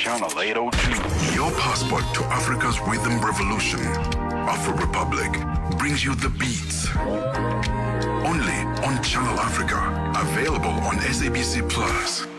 Channel 802. Your passport to Africa's rhythm revolution. Afro Republic brings you the beats. Only on Channel Africa. Available on SABC Plus.